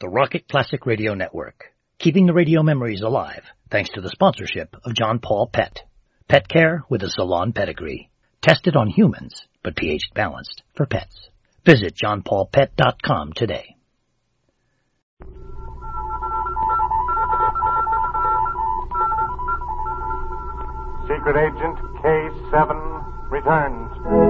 the Rocket Classic Radio Network, keeping the radio memories alive thanks to the sponsorship of John Paul Pet. Pet care with a salon pedigree. Tested on humans, but pH balanced for pets. Visit johnpaulpet.com today. Secret Agent K7 returns.